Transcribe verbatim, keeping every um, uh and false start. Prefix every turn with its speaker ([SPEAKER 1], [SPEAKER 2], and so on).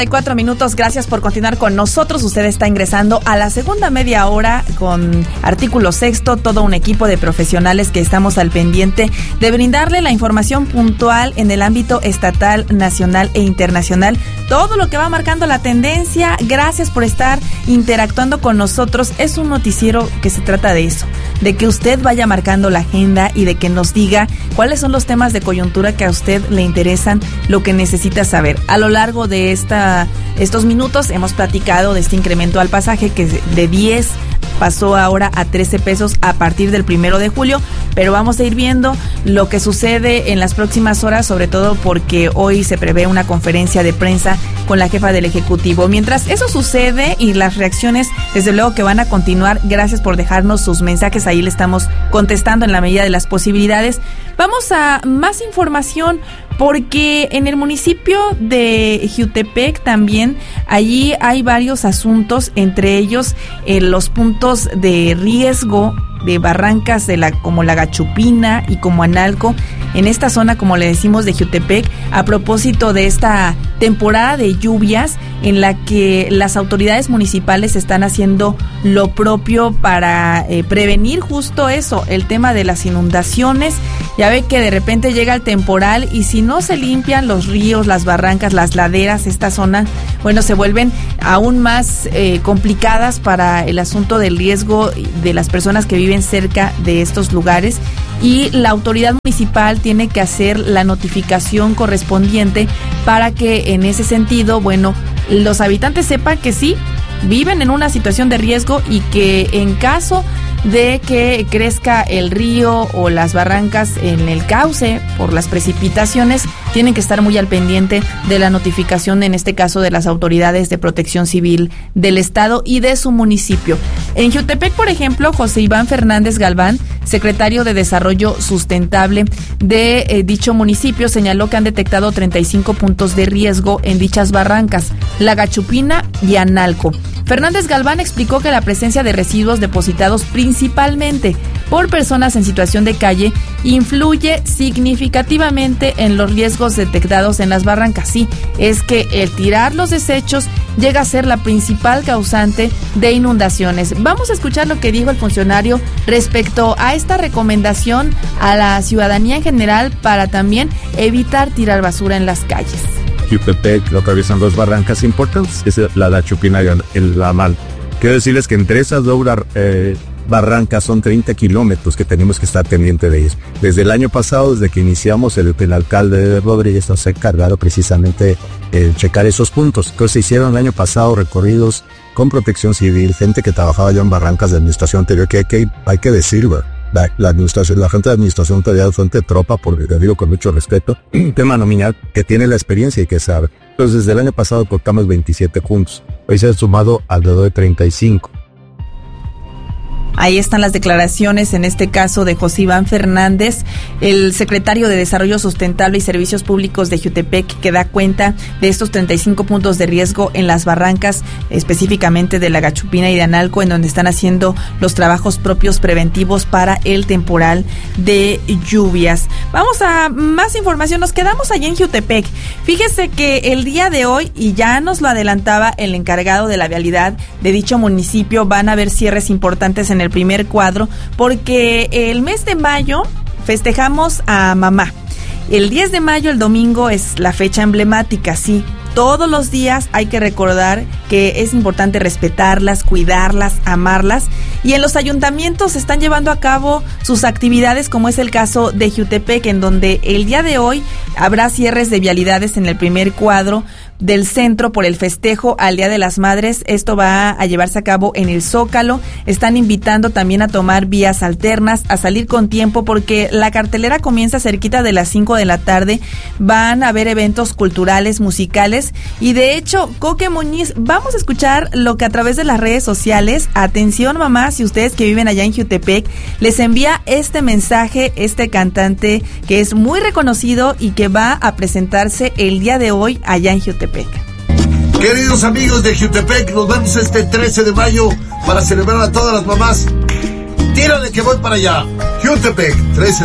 [SPEAKER 1] Cuatro minutos, gracias por continuar con nosotros. Usted está ingresando a la segunda media hora con Artículo Sexto, todo un equipo de profesionales que estamos al pendiente de brindarle la información puntual en el ámbito estatal, nacional e internacional, todo lo que va marcando la tendencia. Gracias por estar interactuando con nosotros. Es un noticiero que se trata de eso, de que usted vaya marcando la agenda y de que nos diga cuáles son los temas de coyuntura que a usted le interesan, lo que necesita saber. A lo largo de esta estos minutos hemos platicado de este incremento al pasaje que de diez pasó ahora a trece pesos a partir del primero de julio, pero vamos a ir viendo lo que sucede en las próximas horas, sobre todo porque hoy se prevé una conferencia de prensa con la jefa del Ejecutivo. Mientras eso sucede y las reacciones, desde luego que van a continuar, gracias por dejarnos sus mensajes, ahí le estamos contestando en la medida de las posibilidades. Vamos a más información porque en el municipio de Jiutepec también, allí hay varios asuntos, entre ellos eh, los puntos de riesgo de barrancas de la como la Gachupina y como Analco, en esta zona, como le decimos, de Jiutepec, a propósito de esta temporada de lluvias en la que las autoridades municipales están haciendo lo propio para eh, prevenir justo eso, el tema de las inundaciones. Ya ve que de repente llega el temporal y si no se limpian los ríos, las barrancas, las laderas, esta zona, bueno, se vuelven aún más eh, complicadas para el asunto del riesgo de las personas que viven cerca de estos lugares, y la autoridad municipal tiene que hacer la notificación correspondiente para que en ese sentido, bueno, los habitantes sepan que sí, viven en una situación de riesgo y que en caso de que crezca el río o las barrancas en el cauce por las precipitaciones, tienen que estar muy al pendiente de la notificación, en este caso de las autoridades de protección civil del estado y de su municipio. En Jiutepec, por ejemplo, José Iván Fernández Galván, secretario de Desarrollo Sustentable de eh, dicho municipio, señaló que han detectado treinta y cinco puntos de riesgo en dichas barrancas, la Gachupina y Analco. Fernández Galván explicó que la presencia de residuos depositados principalmente por personas en situación de calle influye significativamente en los riesgos detectados en las barrancas. Sí, es que el tirar los desechos llega a ser la principal causante de inundaciones. Vamos a escuchar lo que dijo el funcionario respecto a esta recomendación a la ciudadanía en general para también evitar tirar basura en las calles.
[SPEAKER 2] Jiutepec lo atraviesan dos barrancas importantes, es la Gachupina y el Amal. Quiero decirles que entre esas dos eh, barrancas son treinta kilómetros que tenemos que estar pendiente de ellos. Desde el año pasado, desde que iniciamos, el, el alcalde Rodríguez nos ha encargado precisamente eh, checar esos puntos. Entonces se hicieron el año pasado recorridos con protección civil, gente que trabajaba ya en barrancas de administración anterior, que hay que, hay que decir, ¿verdad? La, la administración, la gente de administración anterior, gente de tropa, porque te digo con mucho respeto, un tema nominal que tiene la experiencia y que sabe. Entonces desde el año pasado cortamos veintisiete puntos, hoy se han sumado alrededor de treinta y cinco.
[SPEAKER 1] Ahí están las declaraciones, en este caso de José Iván Fernández, el secretario de Desarrollo Sustentable y Servicios Públicos de Jiutepec, que da cuenta de estos treinta y cinco puntos de riesgo en las barrancas, específicamente de la Gachupina y de Analco, en donde están haciendo los trabajos propios preventivos para el temporal de lluvias. Vamos a más información, nos quedamos allí en Jiutepec. Fíjese que el día de hoy, y ya nos lo adelantaba el encargado de la vialidad de dicho municipio, van a haber cierres importantes en el primer cuadro, porque el mes de mayo festejamos a mamá. El diez de mayo, el domingo, es la fecha emblemática, sí. Todos los días hay que recordar que es importante respetarlas, cuidarlas, amarlas, y en los ayuntamientos se están llevando a cabo sus actividades, como es el caso de Jiutepec, en donde el día de hoy habrá cierres de vialidades en el primer cuadro del centro por el festejo al Día de las Madres. Esto va a llevarse a cabo en el Zócalo. Están invitando también a tomar vías alternas, a salir con tiempo, porque la cartelera comienza cerquita de las cinco de la tarde. Van a haber eventos culturales, musicales, y de hecho, Coque Muñiz, vamos a escuchar lo que a través de las redes sociales, atención mamá, si ustedes que viven allá en Jiutepec, les envía este mensaje, este cantante que es muy reconocido y que va a presentarse el día de hoy allá en Jiutepec.
[SPEAKER 3] Queridos amigos de Jiutepec, nos vemos este trece de mayo para celebrar a todas las mamás. Tírale que voy para allá. Jiutepec, trece